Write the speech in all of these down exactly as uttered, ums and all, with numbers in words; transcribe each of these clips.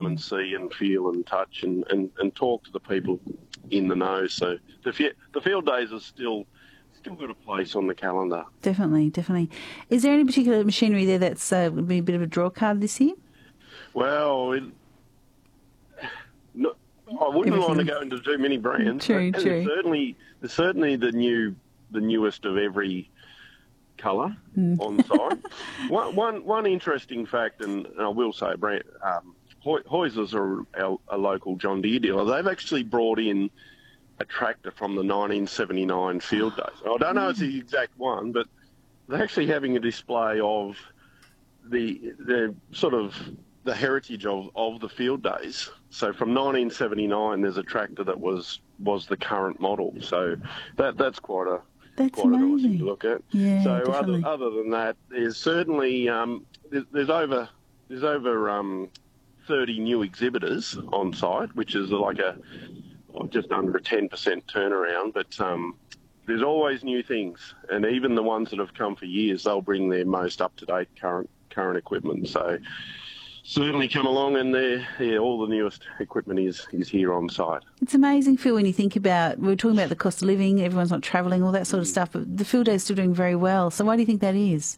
and see and feel and touch and, and, and talk to the people in the know. So the fi- the field days are still still got a place on the calendar. Definitely, definitely. Is there any particular machinery there that's uh, would be a bit of a draw card this year? Well, it, no, I wouldn't Everything. want to go into too many brands. True, but true. There's certainly, there's certainly the new, the newest of every colour Mm. on site. one, one, one interesting fact, and, and I will say, brand, um, Hoy- Hoyzers are our, a local John Deere dealer. They've actually brought in a tractor from the nineteen seventy-nine field days. Now, I don't know it's the exact one, but they're actually having a display of the the sort of the heritage of, of the field days. So from nineteen seventy-nine, there's a tractor that was was the current model. So that that's quite a That's quite a nice thing amazing. to look at. Yeah, so definitely. other other than that, there's certainly um, there's, there's over there's over um, thirty new exhibitors on site, which is like a well, just under a ten percent turnaround. But um, there's always new things, and even the ones that have come for years, they'll bring their most up to date current current equipment. So certainly come along, and they're, yeah, all the newest equipment is is here on site. It's amazing, Phil, when you think about, we were talking about the cost of living, everyone's not travelling, all that sort of stuff, but the field day is still doing very well. So why do you think that is?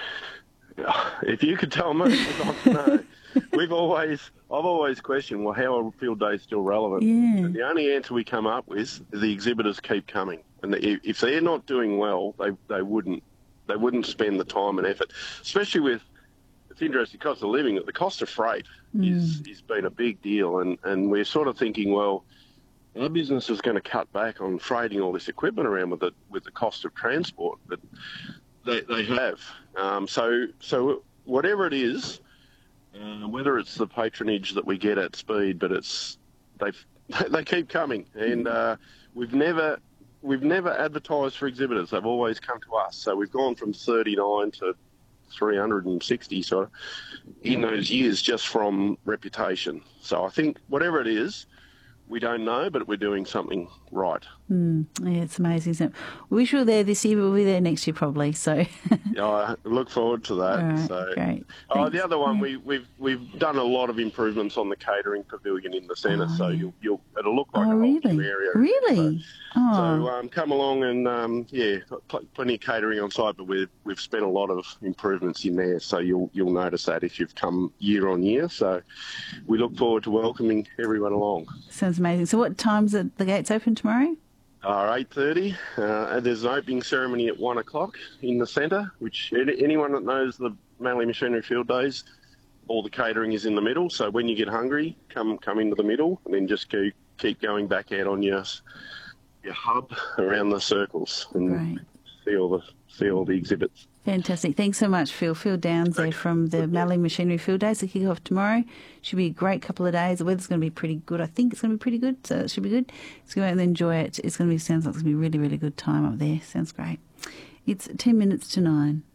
If you could tell me, I'd like to know. We've always, I've always questioned, well, how are field days still relevant? Yeah. And the only answer we come up with is the exhibitors keep coming, and the, if they're not doing well, they they wouldn't they wouldn't spend the time and effort, especially with. It's interesting, cost of living. The cost of freight Mm. is is been a big deal, and, and we're sort of thinking, well, our business is going to cut back on freighting all this equipment around with the with the cost of transport, but they they have. Um, so so whatever it is, uh, whether it's the patronage that we get at Speed, but it's they they keep coming, and uh, we've never. We've never advertised for exhibitors. They've always come to us. So we've gone from thirty-nine to three hundred sixty sort of in those years just from reputation. So I think whatever it is, we don't know, but we're doing something right. Mm. Yeah, it's amazing, isn't it? We wish we were there this year, but we'll be there next year probably. So, Yeah, I look forward to that. all right, so, great. Oh, Thanks. the other one, Yeah. we, we've we've done a lot of improvements on the catering pavilion in the centre, Oh, so yeah. you'll, you'll it'll look like Oh, a whole really? new area. Really? So, Oh, So um, come along and um, yeah, pl- plenty of catering on site, but we've we've spent a lot of improvements in there. So you'll you'll notice that if you've come year on year. So we look forward to welcoming everyone along. sounds amazing. So what time's it, the gates open tomorrow? Uh, eight thirty, uh, and there's an opening ceremony at one o'clock in the centre. Which any- anyone that knows the Manly Machinery Field Days, all the catering is in the middle. So when you get hungry, come come into the middle, and then just keep keep going back out on your. your hub around the circles and Great. see all the see all the exhibits. Fantastic. Thanks so much, Phil. Phil Downs there from the Mallee Machinery Field Days. The kick off tomorrow. Should be a great couple of days. The weather's going to be pretty good. I think it's going to be pretty good, so it should be good. Let's go out and enjoy it. It's going to be, sounds like it's going to be a really, really good time up there. Sounds great. It's ten minutes to nine.